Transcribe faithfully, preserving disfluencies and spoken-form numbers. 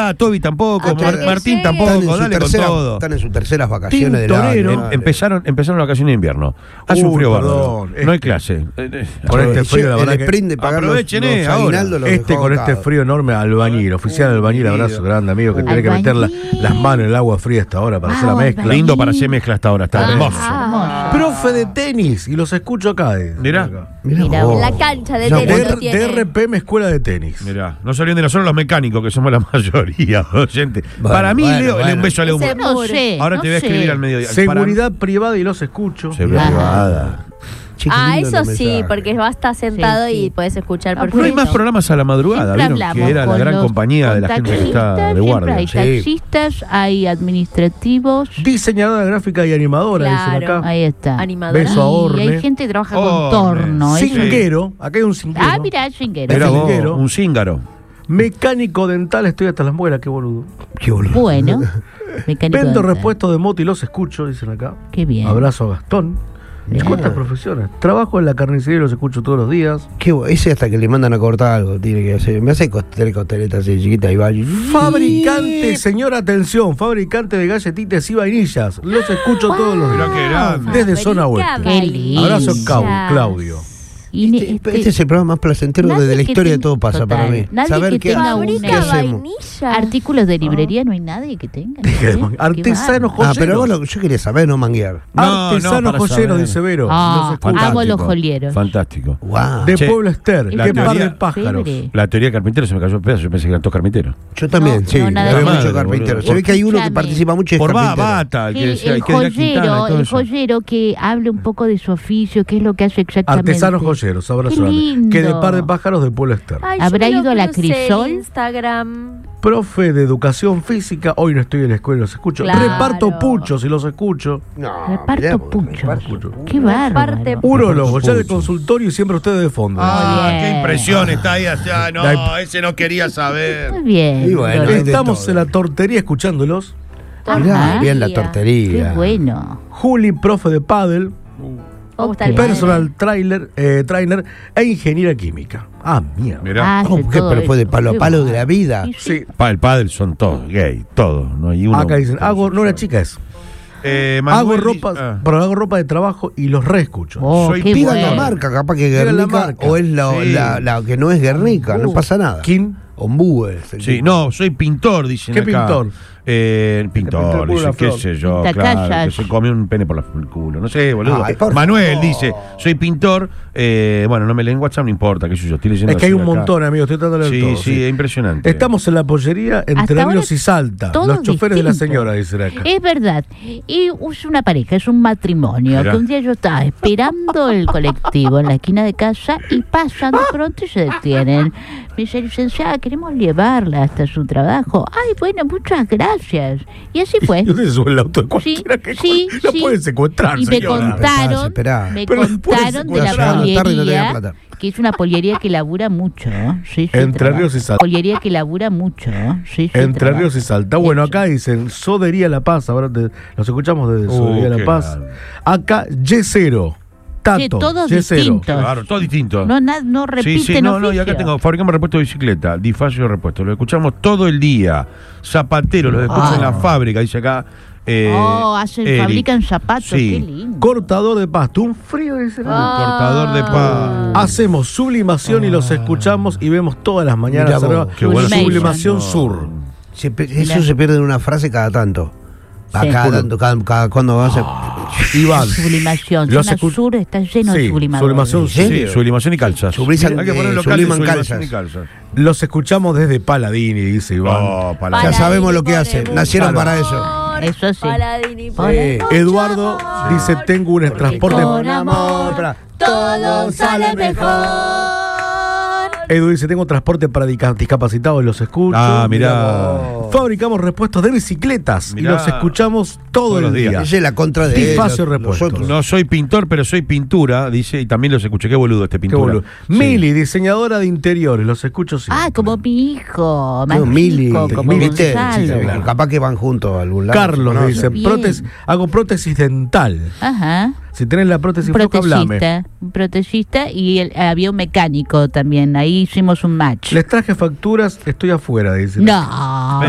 está, Toby tampoco, Hasta Mar- que Martín llegue. tampoco, Están en, su dale tercera, con todo. están en sus terceras vacaciones del año. Tintorero. Em- dale. empezaron, empezaron las vacaciones de invierno. Hace un Uy, frío perdón, bárbaro. No hay este- clase. Eh, eh, Con este frío, la el verdad que- sprint de pagar los, Aprovechen, los eh, ahora. aguinaldos los Este dejó con este agotados. frío enorme, albañil, oficial albañil, abrazo grande, amigo, que tiene que meter la- las manos en el agua fría hasta ahora para hacer la Ah, mezcla. albañil. Lindo para hacer mezcla hasta ahora, está Ah, hermoso. hermoso. Profe de tenis, y los escucho acá. eh. Mirá. Mirá Mira, vos. en la cancha de Ya, tenis D lo R- tiene. D R P M Escuela de Tenis. Mirá, no salieron de nosotros los mecánicos, que somos la mayoría, oyente. Bueno, Para mí, bueno, Leo, bueno. un beso a Leo. Ese Muro. no sé. Ahora no te voy a sé. escribir al mediodía. Seguridad privada y los escucho. Seguridad Ah. privada. Che, qué Ah, lindo eso los sí, mensajes. porque vas a estar sentado Sí, sí. y puedes escuchar No, No hay perfecto. más programas a la madrugada, Siempre ¿vieron? hablamos Que era la con gran los- compañía de la con gente que está taxistas, de siempre guardia. hay Sí. taxistas, hay administrativos. Diseñadora gráfica y animadora, Claro. dicen acá. Ahí está. Animadora. Beso a Y Orne. hay gente que trabaja Orne. con torno. eso- Cinguero, acá hay un cinguero. Ah, mira, chinguero. Era vos, Cinguero. un cíngaro. Mecánico dental, estoy hasta las muelas, qué boludo. Qué boludo. Bueno, mecánico Vendo dental. repuestos de moto y los escucho, dicen acá. Qué bien. Abrazo a Gastón. Bien. ¿Cuántas profesiones? Trabajo en la carnicería y los escucho todos los días. Qué bo- ese hasta que le mandan a cortar algo tiene que hacer. Me hace costel, costeleta así chiquita y va. Fabricante, señora, atención, fabricante de galletitas y vainillas. Los escucho todos los Mirá días. qué grande. Desde zona oeste. Qué lindo. Abrazo Cau- Claudio. Y ne- Este, este- este es el programa más placentero nadie de la que historia de tenga- todo pasa total, para mí. nadie Saber que qué, tenga qué una- Fabrica hacemos. vainilla. artículos de librería, no hay nadie que tenga. Dije, ¿eh? Qué artesano bárbaro. Ah, pero joyero. vos lo, yo quería saber, no manguear. No, no, Artesano para joyero, saber. dice Vero. Ah, Los escucho. amo Fantástico. los joyeros. Fantástico. Wow. De Che, Pueblo Ester. la Qué par teoría- de pájaros. Febre. La teoría de carpintero se me cayó a pedazos. Yo pensé que eran todos carpinteros. Yo también, No, sí. no, nada veo más. mucho Madre, carpintero. boludo. Se ve que hay uno que Escúchame. participa mucho y es Por va, carpintero. bata. El, que El, decía, hay el que ir a Quintana y joyero, todo el eso. joyero que hable un poco de su oficio, qué es lo que hace exactamente. Artesanos joyeros, abrazo Qué grande. lindo. Que de par de pájaros de Pueblo Ester. Ay, yo ¿Habrá me lo ido a la crucé en Crisol? Instagram. Profe de educación física, hoy no estoy en la escuela y los escucho. Claro. Reparto puchos y los escucho. No, Reparto mirá, puchos. Reparto. Qué Reparte bárbaro. Urólogo, ya de pucho. consultorio y siempre ustedes de fondo. Ah, Bien. qué impresión está ahí allá. No, La- ese no quería saber. Muy bien. Y bueno, Lola. hay de Estamos todo. en la tortería escuchándolos. Mirá, Ajá. bien la Qué tortería. bueno. Juli, profe de pádel, ¿Cómo Ok. está el padre? personal trailer, eh, trainer e ingeniera química. Ah, mierda. Mirá. Hace ¿Cómo que? todo Pero fue de eso. palo a Qué palo de bárbaro. la vida. Sí, sí. Sí. Pa, el padre son todos gay, todos. No hay uno. Acá dicen, hago, no una chica es. Eh, Hago Manuel ropa, dice- ah. pero hago ropa de trabajo y los reescucho. Oh, Soy qué Pidan bueno. la marca, capaz que Pidan la Guernica marca. o es la, Sí. la, la que no es Guernica, no Uh. pasa nada. ¿Quién? Ombúe. es el Sí, tipo. no, soy pintor, dicen ¿Qué acá. pintor? Eh, pintó el pintor, culo dice, la qué flor. sé yo, Pinta claro, callas. que se comió un pene por la- el culo. No sé, boludo. Ay, por Manuel favor. dice, soy pintor, eh, bueno, no me leen WhatsApp, no importa, qué sé yo, estoy leyendo Es que hay así un acá. montón, amigos, estoy tratando de leer Sí, todo. sí, es impresionante. Estamos en la pollería entre Hasta ahora Ríos y Salta. todo Los choferes de la distinto. señora, dicen acá. Es verdad. Y es una pareja, es un matrimonio. Mirá. Que un día yo estaba esperando el colectivo en la esquina de casa y pasan de pronto y se detienen. Me dice, licenciada, queremos llevarla hasta su trabajo. Ay, bueno, muchas gracias. Y así fue. Y usted se sube el auto de Sí, cualquiera que sí, la sí. pueden secuestrar, Y me señora. contaron, Esperá, me Pero la pueden contaron de la secuestrar. Llegaron tarde y no tenían pollería, plata. que es una pollería que labura mucho. ¿no? Sí, sí, Entre trabaja. Ríos y Salta. Pollería que labura mucho. ¿no? Sí, sí, Entre trabaja. Ríos y Salta. Bueno, Eso. acá dicen Sodería La Paz. Ahora te- los escuchamos desde Uh, Sodería qué La Paz. grande. Acá Yesero. Tato. Sí, todos Yesero. distintos. Claro, todo distinto. No, na- no Sí, repiten sí, no, no, y acá oficio. tengo, fabricamos repuestos de bicicleta, Difacio de repuestos, lo escuchamos todo el día. Zapatero, los escucho Ah. en la fábrica, dice acá. Eh, Oh, hacen, Eric. fabrican zapatos, Sí. qué lindo. Cortador de pasto. Un frío, dice. Ah. Cortador de paz. Hacemos sublimación y los escuchamos y vemos todas las mañanas. Mirá vos, arriba. qué bueno. Sublimación No. Sur. Se pe- eso se pierde en una frase cada tanto. A Sí. cada tanto, cada, cada cuando vas a. Iván. Sublimación. Los Zona escu- sur está lleno Sí, de sublimadores. sublimación ¿En sur. serio? Sí, sublimación y calzas. Sublizan, Hay que poner eh, local de subliman sublimación calzas. y calzas. Los escuchamos desde Paladini, dice Iván. Oh, para Ya Paladini sabemos lo que pone hacen. mucho Nacieron para amor. eso. Eso sí. Paladini Sí. pone mucho Eduardo amor. dice, tengo un transporte. con amor Espera. Todo sale mejor. Edu dice, tengo transporte para dica- discapacitados y los escucho. Ah, mirá. vos. Fabricamos repuestos de bicicletas Mirá. y los escuchamos todo Todos el los días. día. Esa es la contra de Difacio los- repuestos. nosotros. No soy pintor, pero soy pintura, dice, y también los escuché. Qué boludo este Qué pintura. boludo. Sí. Mili, diseñadora de interiores, los escucho siempre. Ah, como mi hijo. Más No, Mili, chico, como ¿viste? Gonzalo. Sí, claro, capaz que van juntos a algún lado. Carlos se dice, conocen. Bien. prótesis, hago prótesis dental. Ajá. Si tenés la prótesis Un floja, hablame. protecista, un protecista y el- había un mecánico también. Ahí hicimos un match. Les traje facturas, estoy afuera, dice. No.